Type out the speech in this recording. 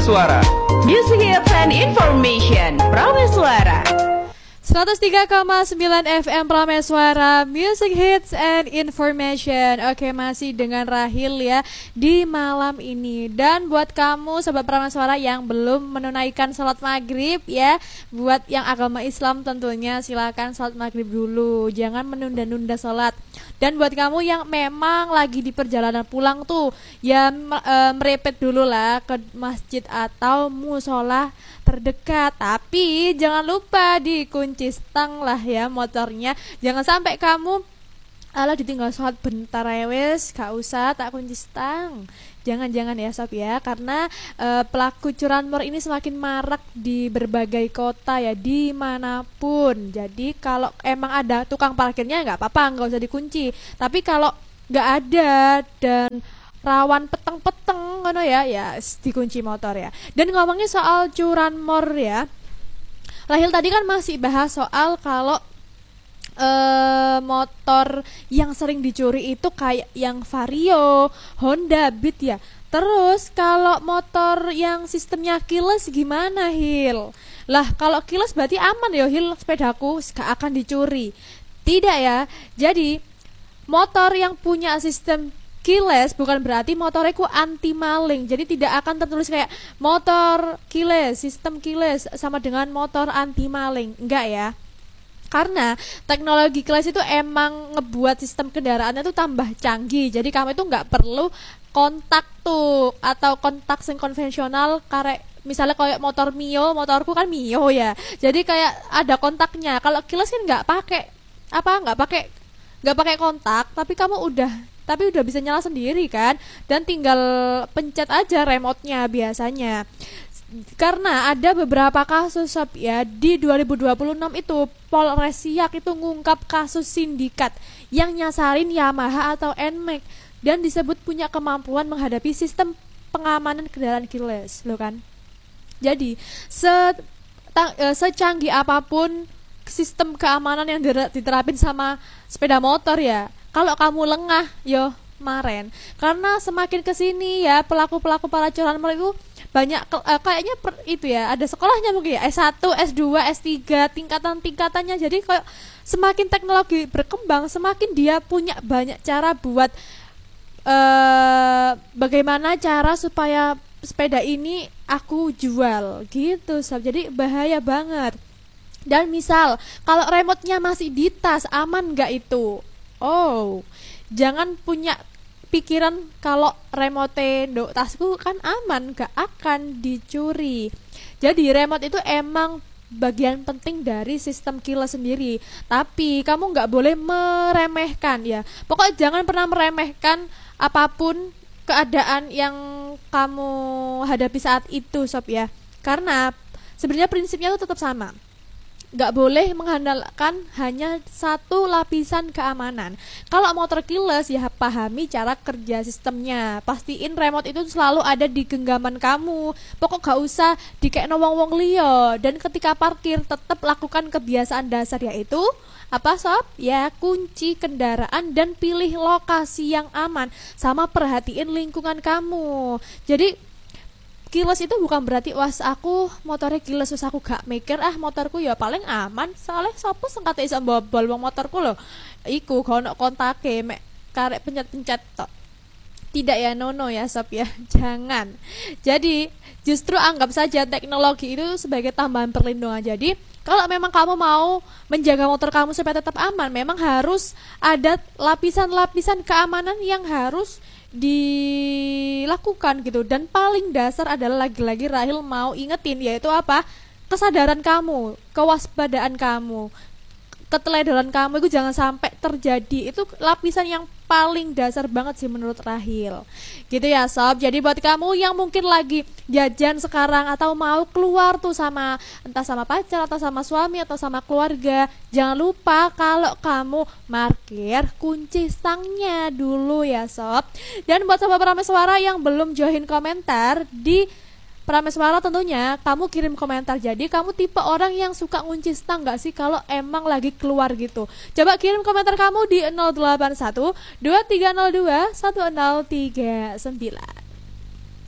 Prameswara. Music hits and information. Prameswara. 103,9 FM Prameswara, Music Hits and Information. Oke, masih dengan Rahil ya di malam ini. Dan buat kamu sobat Prameswara yang belum menunaikan sholat maghrib ya, buat yang agama Islam tentunya silakan sholat maghrib dulu, jangan menunda-nunda sholat. Dan buat kamu yang memang lagi di perjalanan pulang tuh, ya merepet dulu lah ke masjid atau musola terdekat. Tapi jangan lupa dikunci stang lah ya motornya. Jangan sampai kamu alah ditinggal sholat bentar ya wes, gak usah tak kunci stang. Jangan ya sob ya, karena pelaku curanmor ini semakin marak di berbagai kota ya, dimanapun. Jadi kalau emang ada tukang parkirnya nggak apa-apa, nggak usah dikunci. Tapi kalau nggak ada dan rawan peteng-peteng ngono ya dikunci motor ya. Dan ngomongin soal curanmor ya, Rahil tadi kan masih bahas soal kalau motor yang sering dicuri itu kayak yang Vario, Honda Beat ya. Terus kalau motor yang sistemnya keyless gimana Hil? Lah kalau keyless berarti aman ya Hil, sepedaku gak akan dicuri. Tidak ya. Jadi motor yang punya sistem keyless bukan berarti motorku anti maling. Jadi tidak akan tertulis kayak motor keyless, sistem keyless sama dengan motor anti maling. Enggak ya. Karena teknologi keyless itu emang ngebuat sistem kendaraannya tuh tambah canggih. Jadi kamu itu nggak perlu kontak tuh atau kontak yang konvensional. Kayak misalnya kayak motor Mio, motorku kan Mio ya. Jadi kayak ada kontaknya. Kalau keyless kan nggak pakai kontak, tapi kamu udah bisa nyala sendiri kan, dan tinggal pencet aja remote-nya biasanya. Karena ada beberapa kasus ya di 2026 itu Polres Siak itu ngungkap kasus sindikat yang nyasarin Yamaha atau NMAX dan disebut punya kemampuan menghadapi sistem pengamanan kendaraan keyless loh kan. Jadi secanggih apapun sistem keamanan yang diterapin sama sepeda motor ya, kalau kamu lengah yo maren. Karena semakin kesini ya pelaku-pelaku para curanmor itu banyak kayaknya itu ya, ada sekolahnya mungkin ya, S1, S2, S3, tingkatan-tingkatannya. Jadi kayak semakin teknologi berkembang, semakin dia punya banyak cara buat bagaimana cara supaya sepeda ini aku jual gitu sob. Jadi bahaya banget. Dan misal kalau remote-nya masih di tas, aman gak itu? Oh, jangan punya pikiran kalau remote do tasku kan aman, gak akan dicuri. Jadi remote itu emang bagian penting dari sistem keyless sendiri. Tapi kamu gak boleh meremehkan ya. Pokoknya jangan pernah meremehkan apapun keadaan yang kamu hadapi saat itu sob ya. Karena sebenarnya prinsipnya itu tetap sama. Gak boleh mengandalkan hanya satu lapisan keamanan. Kalau motor keyless ya pahami cara kerja sistemnya. Pastiin remote itu selalu ada di genggaman kamu. Pokok gak usah dikekno wong-wong liya. Dan ketika parkir tetap lakukan kebiasaan dasar, yaitu apa sob? Ya kunci kendaraan dan pilih lokasi yang aman. Sama perhatiin lingkungan kamu. Jadi keyless itu bukan berarti was aku motornya keyless terus aku gak mikir motorku ya paling aman, soalnya sopo sengkata iso bobol wong motorku loh. Iku kono kontake mek karek pencet-pencet tok. Tidak ya, no ya sob ya. Jangan. Jadi justru anggap saja teknologi itu sebagai tambahan perlindungan. Jadi kalau memang kamu mau menjaga motor kamu supaya tetap aman, memang harus ada lapisan-lapisan keamanan yang harus dilakukan gitu. Dan paling dasar adalah lagi-lagi Rahil mau ingetin, yaitu apa? Kesadaran kamu, kewaspadaan kamu, keteledoran kamu itu jangan sampai terjadi. Itu lapisan yang paling dasar banget sih menurut Rahil. Gitu ya sob. Jadi buat kamu yang mungkin lagi jajan sekarang atau mau keluar tuh sama entah sama pacar atau sama suami atau sama keluarga, jangan lupa kalau kamu parkir kunci stangnya dulu ya sob. Dan buat sobat Prameswara yang belum join komentar di Prameswara, tentunya kamu kirim komentar. Jadi kamu tipe orang yang suka ngunci stang gak sih kalau emang lagi keluar gitu? Coba kirim komentar kamu di 081 2302 1039.